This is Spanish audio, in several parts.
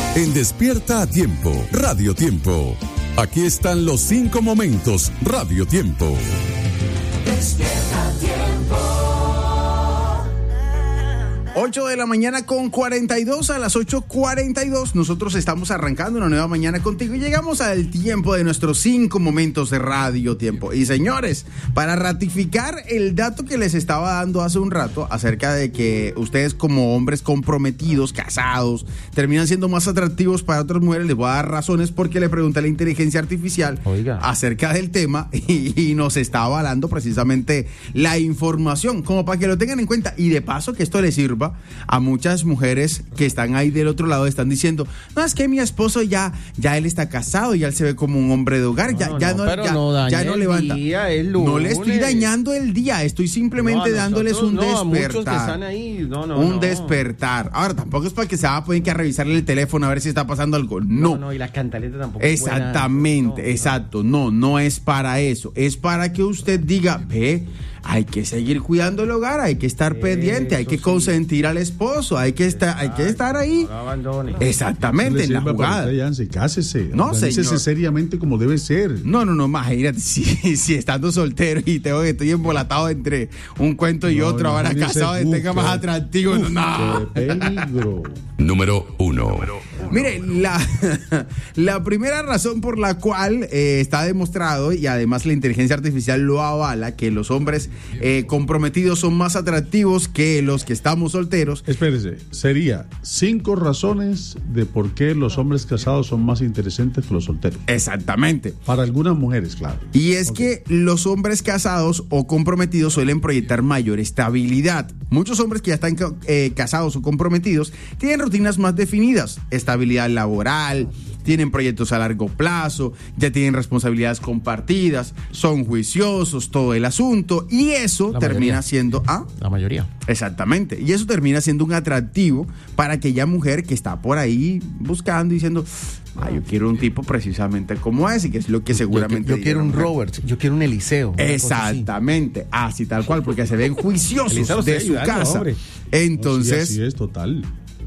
En Despierta a Tiempo, Radio Tiempo. Aquí están los 5 momentos, Radio Tiempo. Despierta a Tiempo. 8 de la mañana con 42, a las 8:42 nosotros estamos arrancando una nueva mañana contigo y llegamos al tiempo de nuestros 5 momentos de Radio Tiempo. Y señores, para ratificar el dato que les estaba dando hace un rato acerca de que ustedes como hombres comprometidos, casados, terminan siendo más atractivos para otras mujeres, les voy a dar razones porque le pregunté a la inteligencia artificial acerca del tema y nos está avalando precisamente la información, como para que lo tengan en cuenta y de paso que esto les sirva a muchas mujeres que están ahí del otro lado, están diciendo, no, es que mi esposo ya él está casado, ya él se ve como un hombre de hogar, ya no levanta. No le estoy dañando el día, estoy simplemente dándoles un despertar. Un despertar. Ahora, tampoco es para que se va a poder que revisarle el teléfono a ver si está pasando algo. No, y la cantaleta tampoco. Exactamente, exacto. No es para eso. Es para que usted diga, hay que seguir cuidando el hogar, hay que estar pendiente, hay que consentir al esposo, hay que estar ahí. No abandone. Exactamente, en la jugada. Cásese, no, señor. seriamente como debe ser. No, imagínate, si estando soltero y estoy embolatado entre un cuento y otro, ahora casado, tenga más atractivo. No. ¡Qué peligro! Número 1. Mire, la primera razón por la cual está demostrado, y además la inteligencia artificial lo avala, que los hombres comprometidos son más atractivos que los que estamos solteros. Espérese, sería 5 razones de por qué los hombres casados son más interesantes que los solteros. Exactamente. Para algunas mujeres, claro. Y es que los hombres casados o comprometidos suelen proyectar mayor estabilidad. Muchos hombres que ya están casados o comprometidos tienen rutinas más definidas, estabilidad laboral, tienen proyectos a largo plazo, ya tienen responsabilidades compartidas, son juiciosos, todo el asunto, y eso termina siendo... La mayoría. Exactamente, y eso termina siendo un atractivo para aquella mujer que está por ahí buscando y diciendo, yo quiero un tipo precisamente como ese, que es lo que seguramente... Yo quiero un Robert, yo quiero un Eliseo. Exactamente, así tal cual, porque se ven juiciosos de su casa. Hombre. Entonces... Así es, total.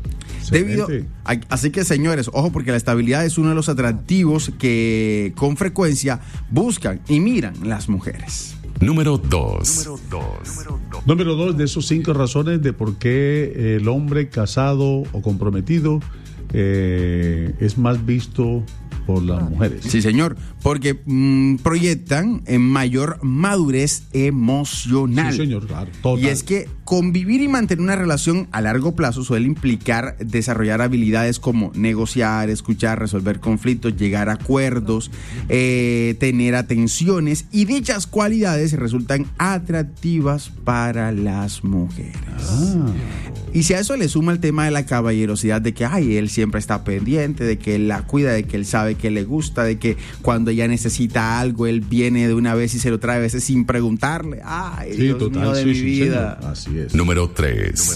Así que señores, ojo, porque la estabilidad es uno de los atractivos que con frecuencia buscan y miran las mujeres. Número 2. Número 2 de esos 5 razones de por qué el hombre casado o comprometido es más visto por las mujeres. Sí, señor, porque proyectan en mayor madurez emocional. Sí, señor, claro, total. Y es que convivir y mantener una relación a largo plazo suele implicar desarrollar habilidades como negociar, escuchar, resolver conflictos, llegar a acuerdos, tener atenciones, y dichas cualidades resultan atractivas para las mujeres. Y si a eso le suma el tema de la caballerosidad, de que él siempre está pendiente, de que él la cuida, de que él sabe que le gusta, de que cuando ella necesita algo, él viene de una vez y se lo trae a veces sin preguntarle. Sí, Dios mío de mi vida. Señor. Así es. Número 3.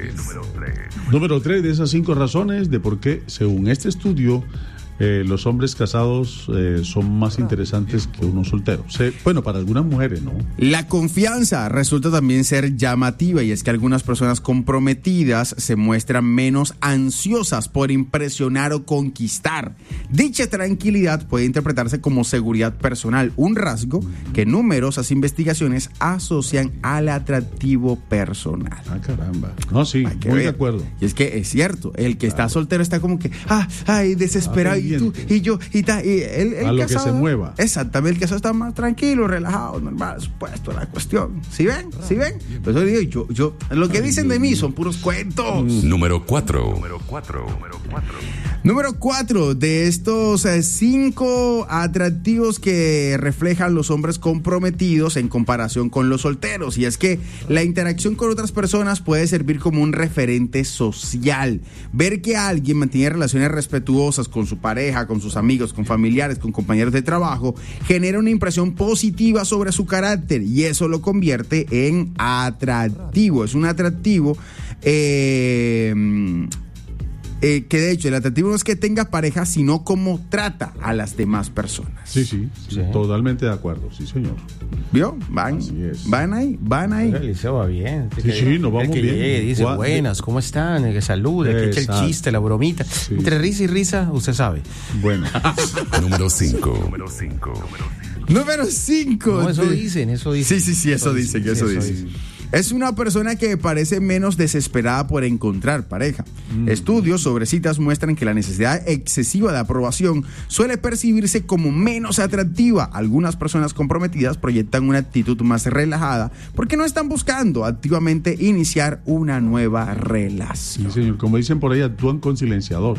Número 3 de esas 5 razones de por qué, según este estudio, los hombres casados son más interesantes que uno soltero. Bueno, para algunas mujeres, ¿no? La confianza resulta también ser llamativa, y es que algunas personas comprometidas se muestran menos ansiosas por impresionar o conquistar. Dicha tranquilidad puede interpretarse como seguridad personal, un rasgo que numerosas investigaciones asocian al atractivo personal. Caramba. No, sí, muy de acuerdo. Y es que es cierto, el que está soltero está como que, desesperado, y tú, y yo, y él a lo casado, que se mueva. Exactamente, el casado está más tranquilo, relajado, normal, supuesto, la cuestión. ¿Sí ven? Pues yo digo, yo, lo que dicen de mí son puros cuentos. Número 4. Número 4 de estos 5 atractivos que reflejan los hombres comprometidos en comparación con los solteros, y es que la interacción con otras personas puede servir como un referente social. Ver que alguien mantiene relaciones respetuosas con su pareja, con sus amigos, con familiares, con compañeros de trabajo, genera una impresión positiva sobre su carácter, y eso lo convierte en atractivo. Es un atractivo que de hecho el atractivo no es que tenga pareja, sino cómo trata a las demás personas. Sí, totalmente de acuerdo, sí, señor. ¿Vio? Van ahí. El liceo va bien. Sí, nos vamos el que bien. llegue y dice, buenas, ¿cómo están? El que salude, que eche el chiste, la bromita. Sí. Entre risa y risa, usted sabe. Bueno. Número 5. Número 5. No, eso dicen. Sí, eso dicen. Es una persona que parece menos desesperada por encontrar pareja. Estudios sobre citas muestran que la necesidad excesiva de aprobación suele percibirse como menos atractiva. Algunas personas comprometidas proyectan una actitud más relajada porque no están buscando activamente iniciar una nueva relación. Sí, señor. Como dicen por ahí, actúan con silenciador.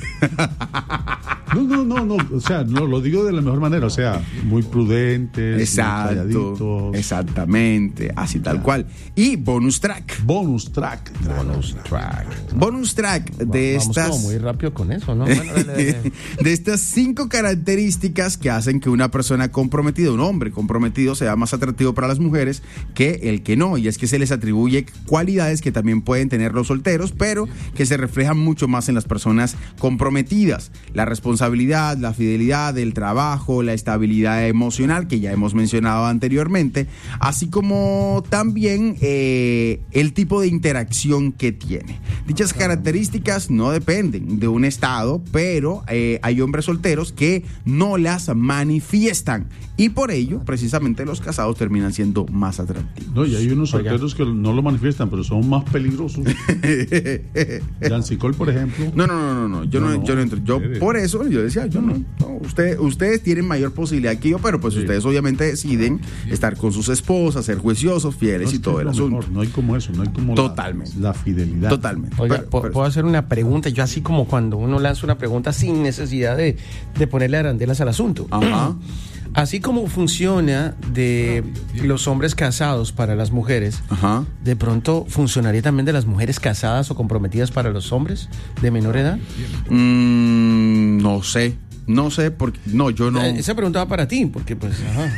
No. O sea, no lo digo de la mejor manera. O sea, muy prudentes, Exacto. muy calladitos. Exactamente. Así tal cual. Y bonus track. Bonus track de Vamos estas. Vamos como muy rápido con eso, ¿no? Bueno, de estas 5 características que hacen que una persona comprometida, un hombre comprometido, sea más atractivo para las mujeres que el que no. Y es que se les atribuye cualidades que también pueden tener los solteros, pero que se reflejan mucho más en las personas comprometidas. La responsabilidad, la fidelidad, el trabajo, la estabilidad emocional, que ya hemos mencionado anteriormente, así como también el tipo de interacción que tiene. Dichas características no dependen de un estado, pero hay hombres solteros que no las manifiestan y por ello precisamente los casados terminan siendo más atractivos. No, y hay unos solteros que no lo manifiestan, pero son más peligrosos. Jansicol, por ejemplo. No, yo no entro. Yo por eso yo decía, ustedes tienen mayor posibilidad que yo, pero pues ustedes obviamente deciden estar con sus esposas, ser juiciosos, fieles y todo el asunto. Mejor. No hay como eso, no hay como totalmente la fidelidad. Totalmente. Oiga, ¿puedo hacer una pregunta? Yo así como cuando uno lanza una pregunta sin necesidad de ponerle arandelas al asunto. Ajá. Así como funciona de los hombres casados para las mujeres, Ajá. ¿de pronto funcionaría también de las mujeres casadas o comprometidas para los hombres de menor edad? No sé, porque yo no. Esa pregunta va para ti, porque pues,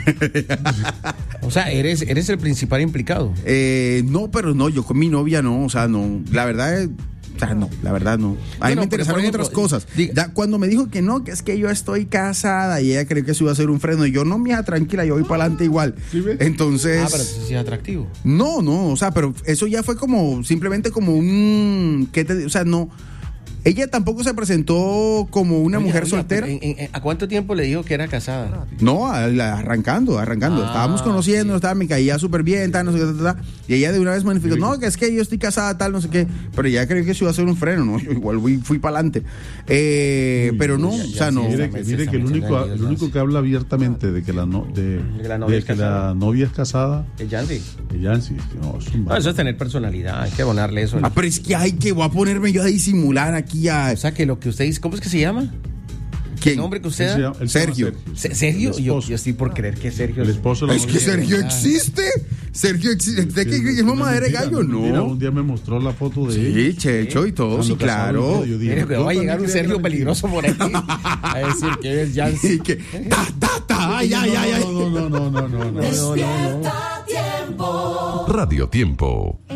o sea, eres el principal implicado. Yo con mi novia no, o sea, no, la verdad no. A mí me interesaron otras cosas. Ya cuando me dijo que no, que es que yo estoy casada y ella creyó que eso iba a ser un freno y yo no, mija, tranquila, yo voy para adelante igual. ¿Sí ves? Entonces. Pero eso sí es atractivo. No, o sea, pero eso ya fue como simplemente como o sea, no. Ella tampoco se presentó como una mujer soltera. ¿A cuánto tiempo le dijo que era casada? No, arrancando. Estábamos conociendo, me caía súper bien, tal, no sé qué, y ella de una vez manifestó, no, que es que yo estoy casada, tal, no sé qué, pero ella creyó que eso iba a ser un freno, ¿no? Yo igual fui para adelante. Pero no, o sea, no. Mire que el único que habla abiertamente de que la novia es casada es Yancy. No, Eso es tener personalidad, hay que abonarle eso. Pero es que voy a ponerme yo a disimular aquí. O sea, que lo que usted dice, ¿cómo es que se llama? ¿Quién? ¿El nombre que usted da? Sergio. ¿Sergio? Yo estoy por creer que Sergio... El esposo. Es que Sergio existe. ¿Usted cree que es mamadera de gallo? Mira, No. un día me mostró la foto de él. Sí, Checho y todo, sí, claro. Yo dije, Mire, que va a llegar un Sergio peligroso por aquí a decir que es Yancy. Y que ay. No. Despierta tiempo. Radio Tiempo.